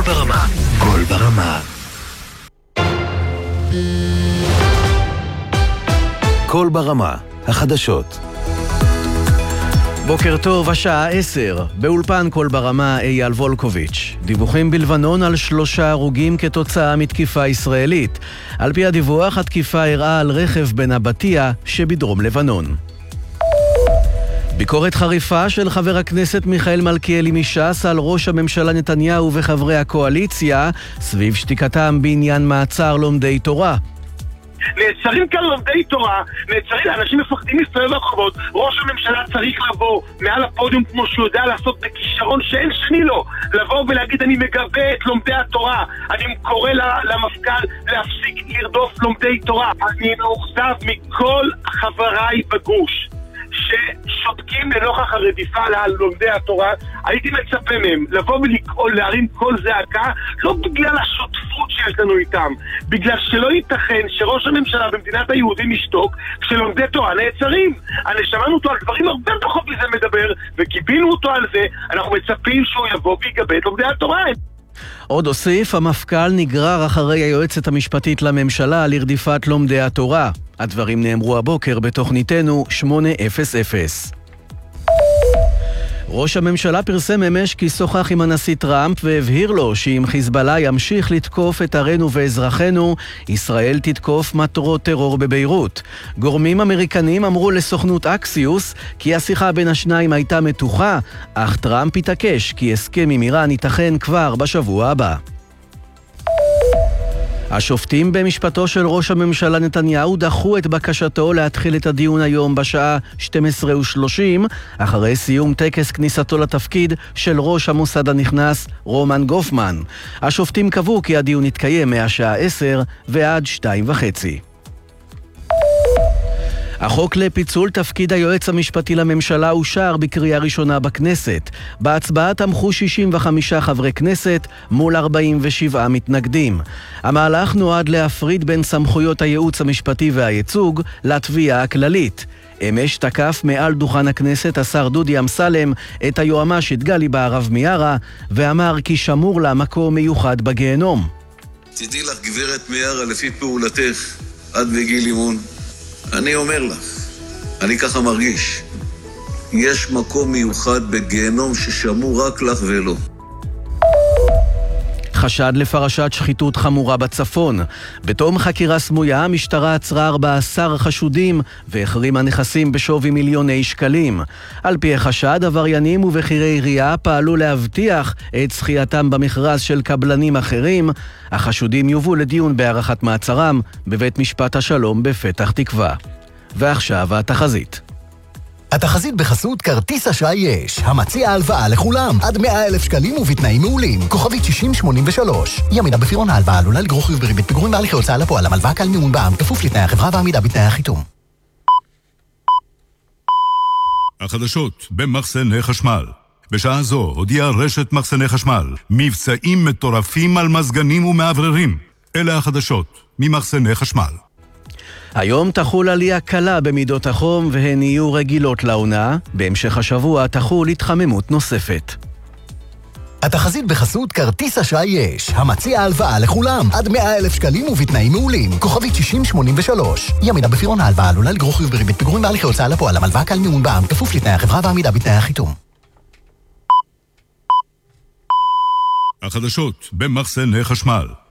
ברמה. קול ברמה. קול ברמה, החדשות. בוקר טוב, השעה 10. באולפן קול ברמה אייל וולקוביץ'. דיווחים בלבנון על 3 הרוגים כתוצאה מתקיפה ישראלית. על פי הדיווח, התקיפה הראה על רכב בנבטיה שבדרום לבנון. ביקורת חריפה של חבר הכנסת מיכאל מלכיאלי מש"ס על ראש הממשלה נתניהו וחברי הקואליציה סביב שתיקתם בעניין מעצר לומדי תורה. נעצרים כאן לומדי תורה, נעצרים, אנשים מפחדים להסתובב ברחובות. ראש הממשלה צריך לבוא מעל הפודיום כמו שהוא יודע לעשות בכישרון שאין שני לו, לבוא ולהגיד אני מגבה את לומדי התורה, אני קורא למפכ"ל להפסיק לרדוף לומדי תורה. אני מאוכזב מכל חבריי בגוש ששותקים לנוכח הרדיפה על לומדי התורה. הייתי מצפה מהם לבוא ולהרים כל זעקה, לא בגלל השותפות שיש לנו איתם, בגלל שלא ייתכן שראש הממשלה במדינת היהודים ישתוק כשלומדי תורה נעצרים. אני שמענו אותו על דברים הרבה פחות מזה מדבר וקיבינו אותו על זה. אנחנו מצפים שהוא יבוא ויגבה את לומדי התורה. עוד הוסיף, המפכ"ל נגרר אחרי היועצת המשפטית לממשלה על רדיפת לומדי התורה. הדברים נאמרו הבוקר בתוכניתנו 8:00. ראש הממשלה פרסם אמש כי שוחח עם הנשיא טראמפ והבהיר לו שאם חיזבאללה ימשיך לתקוף את ערינו ואזרחינו, ישראל תתקוף מטרות טרור בביירות. גורמים אמריקנים אמרו לסוכנות אקסיוס כי השיחה בין השניים הייתה מתוחה, אך טראמפ התעקש כי הסכם עם איראן ייתכן כבר בשבוע הבא. השופטים במשפטו של ראש הממשלה נתניהו דחו את בקשתו להתחיל את הדיון היום בשעה 12:30, אחרי סיום טקס כניסתו לתפקיד של ראש המוסד הנכנס רומן גופמן. השופטים קבעו כי הדיון יתקיים מהשעה 10 ועד 2:30. החוק לפיצול תפקיד היועץ המשפטי לממשלה אושר בקריאה ראשונה בכנסת. בהצבעה תמכו 65 חברי כנסת מול 47 מתנגדים. המהלך נועד להפריד בין סמכויות הייעוץ המשפטי והייצוג לתביעה הכללית. אמש תקף מעל דוכן הכנסת השר דודי אמסלם את היועמ"שית גלי בהרב מיארה ואמר כי שמור לה מקום מיוחד בגיהנום. תדעי לך גברת מיארה, לפי פעולתך עד בגיל אימון, אני אומר לך, אני ככה מרגיש, יש מקום מיוחד בגיהנום ששמור רק לך ולא. חשד לפרשת שחיתות חמורה בצפון. בתום חקירה סמויה, המשטרה עצרה 14 חשודים והחרימה נכסים בשווי מיליוני שקלים. על פי החשד, עבריינים ובכירי עירייה פעלו להבטיח את זכייתם במכרז של קבלנים אחרים. החשודים יובאו לדיון בהארכת מעצרם בבית משפט השלום בפתח תקווה. ועכשיו התחזית. התחזית בחסות כרטיס אשראי יש, המציע הלוואה לכולם, עד 100,000 שקלים ובתנאים מעולים. כוכבית 6083. ימינה בפירעון ההלוואה עלולה לגרור חיוב בריבית פיגורים בהליכי הוצאה לפועל. המלוואה כלל מימון בע"מ, כפוף לתנאי החברה ועמידה בתנאי החיתום. החדשות במחסני חשמל. בשעה זו הודיעה רשת מחסני חשמל מבצעים מטורפים על מזגנים ומעבררים. אלה החדשות ממחסני חשמל. היום תחול עלייה קלה במידות החום והן יהיו רגילות לעונה. בהמשך השבוע תחול התחממות נוספת. התחזית בחסות כרטיס אשראי יש, המציע הלוואה לכולם, עד 100,000 שקלים ובתנאים מעולים. כוכבית 6083. ימינה בפירעון ההלוואה עלולה לגרור חיוב בריבית פיגורים בהליכי הוצאה לפועל. המלוואה כלל מימון בע"מ, כפוף לתנאי החברה ועמידה בתנאי החיתום. החדשות במחסני חשמל.